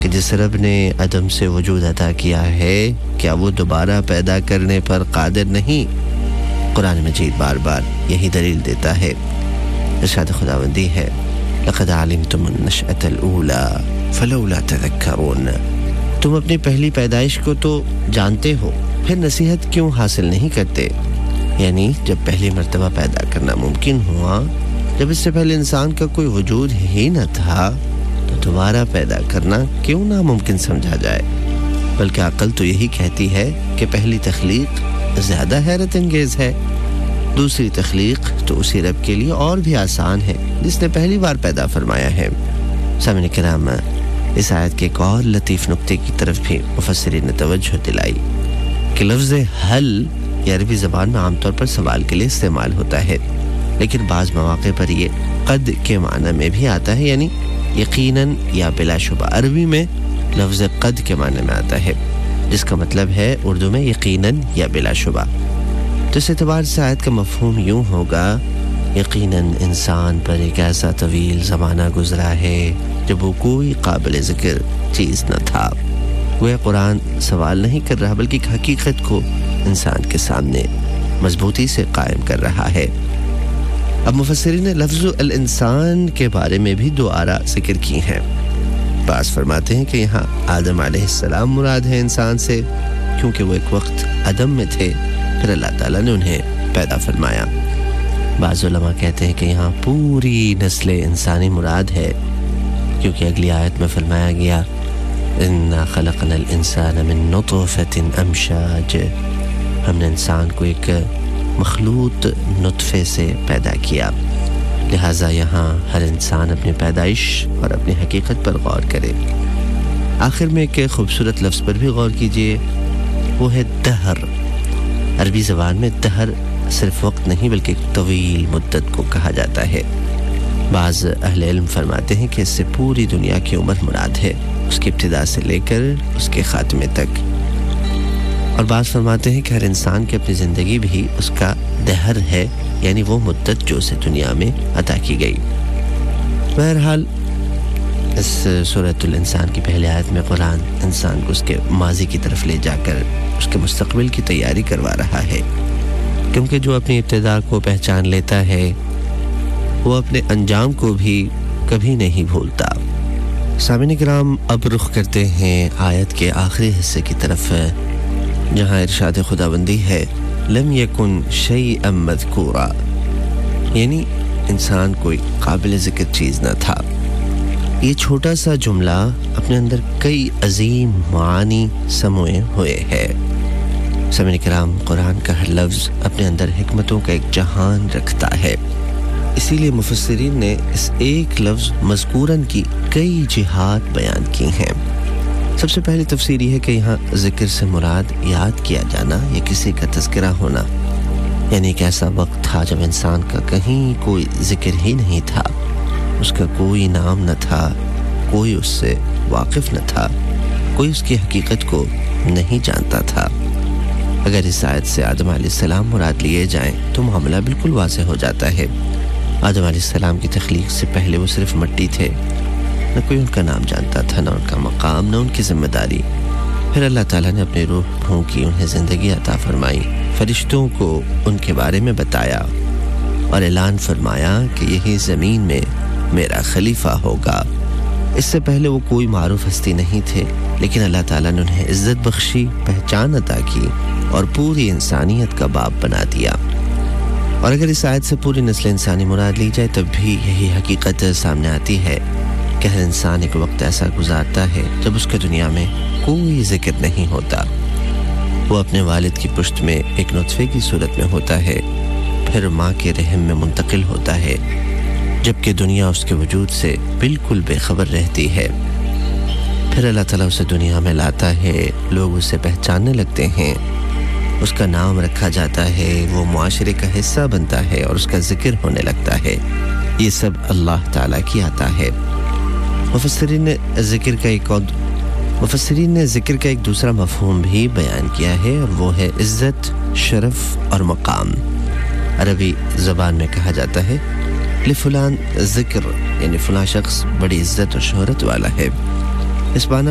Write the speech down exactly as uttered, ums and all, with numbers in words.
کہ جس رب نے عدم سے وجود عطا کیا ہے کیا وہ دوبارہ پیدا کرنے پر قادر نہیں؟ قرآن مجید بار بار یہی دلیل دیتا ہے۔ ارشاد خداوندی ہے لقد علمتم النشأة الأولى فلولا تذکرون، تم اپنی پہلی پیدائش کو تو جانتے ہو، پھر نصیحت کیوں حاصل نہیں کرتے؟ یعنی جب پہلی مرتبہ پیدا کرنا ممکن ہوا، جب اس سے پہلے انسان کا کوئی وجود ہی نہ تھا، تو دوبارہ پیدا کرنا کیوں ناممکن سمجھا جائے؟ بلکہ عقل تو یہی کہتی ہے کہ پہلی تخلیق زیادہ حیرت انگیز ہے، دوسری تخلیق تو اسی رب کے لیے اور بھی آسان ہے جس نے پہلی بار پیدا فرمایا ہے۔ سامعین کرام، اس آیت کے ایک اور لطیف نقطے کی طرف بھی مفسرین نے توجہ دلائی کہ لفظ حل یہ عربی زبان میں عام طور پر سوال کے لیے استعمال ہوتا ہے، لیکن بعض مواقع پر یہ قد کے معنی میں بھی آتا ہے، یعنی یقیناً یا بلا شبہ۔ عربی میں لفظ قد کے معنی میں آتا ہے، جس کا مطلب ہے اردو میں یقیناً یا بلا شبہ۔ تو اس اعتبار سے آیت کا مفہوم یوں ہوگا، یقیناً انسان پر ایک ایسا طویل زمانہ گزرا ہے جب وہ کوئی قابل ذکر چیز نہ تھا۔ وہ قرآن سوال نہیں کر رہا بلکہ ایک حقیقت کو انسان کے سامنے مضبوطی سے قائم کر رہا ہے۔ اب مفسرین نے لفظ الانسان کے بارے میں بھی دو آراء ذکر کی ہیں۔ بعض فرماتے ہیں کہ یہاں آدم علیہ السلام مراد ہے انسان سے، کیونکہ وہ ایک وقت عدم میں تھے، پھر اللہ تعالیٰ نے انہیں پیدا فرمایا۔ بعض علماء کہتے ہیں کہ یہاں پوری نسل انسانی مراد ہے، کیونکہ اگلی آیت میں فرمایا گیا اِنَّا خَلَقْنَا الْإِنسَانَ مِن نُطْفَةٍ أَمْشَاجٍ، ہم نے انسان کو ایک مخلوط نطفے سے پیدا کیا۔ لہٰذا یہاں ہر انسان اپنی پیدائش اور اپنی حقیقت پر غور کرے۔ آخر میں ایک خوبصورت لفظ پر بھی غور کیجئے، وہ ہے دہر۔ عربی زبان میں دہر صرف وقت نہیں بلکہ ایک طویل مدت کو کہا جاتا ہے۔ بعض اہل علم فرماتے ہیں کہ اس سے پوری دنیا کی عمر مراد ہے، اس کی ابتدا سے لے کر اس کے خاتمے تک۔ اور بعض فرماتے ہیں کہ ہر انسان کی اپنی زندگی بھی اس کا دہر ہے، یعنی وہ مدت جو اسے دنیا میں عطا کی گئی۔ بہرحال اس سورۃ الانسان کی پہلی آیت میں قرآن انسان کو اس کے ماضی کی طرف لے جا کر اس کے مستقبل کی تیاری کروا رہا ہے، کیونکہ جو اپنی ابتدا کو پہچان لیتا ہے وہ اپنے انجام کو بھی کبھی نہیں بھولتا۔ سامعین کرام، اب رخ کرتے ہیں آیت کے آخری حصے کی طرف، جہاں ارشاد خداوندی ہے لم یکن شیئا مذکورا، یعنی انسان کوئی قابل ذکر چیز نہ تھا۔ یہ چھوٹا سا جملہ اپنے اندر کئی عظیم معانی سموئے ہوئے ہے۔ سامعین کرام، قرآن کا ہر لفظ اپنے اندر حکمتوں کا ایک جہان رکھتا ہے، اسی لیے مفسرین نے اس ایک لفظ مذکوراً کی کئی جہات بیان کی ہیں۔ سب سے پہلی تفسیر یہ ہے کہ یہاں ذکر سے مراد یاد کیا جانا یا کسی کا تذکرہ ہونا، یعنی ایک ایسا وقت تھا جب انسان کا کہیں کوئی ذکر ہی نہیں تھا، اس کا کوئی نام نہ تھا، کوئی اس سے واقف نہ تھا، کوئی اس کی حقیقت کو نہیں جانتا تھا۔ اگر اس آیت سے آدم علیہ السلام مراد لیے جائیں تو معاملہ بالکل واضح ہو جاتا ہے۔ آدم علیہ السلام کی تخلیق سے پہلے وہ صرف مٹی تھے، نہ کوئی ان کا نام جانتا تھا، نہ ان کا مقام، نہ ان کی ذمہ داری۔ پھر اللہ تعالیٰ نے اپنی روح پھونکی، انہیں زندگی عطا فرمائی، فرشتوں کو ان کے بارے میں بتایا اور اعلان فرمایا کہ یہی زمین میں میرا خلیفہ ہوگا۔ اس سے پہلے وہ کوئی معروف ہستی نہیں تھے، لیکن اللہ تعالیٰ نے انہیں عزت بخشی، پہچان عطا کی اور پوری انسانیت کا باپ بنا دیا۔ اور اگر اس آیت سے پوری نسل انسانی مراد لی جائے تب بھی یہی حقیقت سامنے آتی ہے کہ ہر انسان ایک وقت ایسا گزارتا ہے جب اس کے دنیا میں کوئی ذکر نہیں ہوتا۔ وہ اپنے والد کی پشت میں ایک نطفے کی صورت میں ہوتا ہے، پھر ماں کے رحم میں منتقل ہوتا ہے، جبکہ دنیا اس کے وجود سے بالکل بے خبر رہتی ہے۔ پھر اللہ تعالیٰ اسے دنیا میں لاتا ہے، لوگ اسے پہچاننے لگتے ہیں، اس کا نام رکھا جاتا ہے، وہ معاشرے کا حصہ بنتا ہے اور اس کا ذکر ہونے لگتا ہے۔ یہ سب اللہ تعالیٰ کی عطا ہے۔ مفسرین نے ذکر کا ایک اور مفسرین نے ذکر کا ایک دوسرا مفہوم بھی بیان کیا ہے، اور وہ ہے عزت، شرف اور مقام۔ عربی زبان میں کہا جاتا ہے لفلان ذکر، یعنی فلاں شخص بڑی عزت اور شہرت والا ہے۔ اس معنی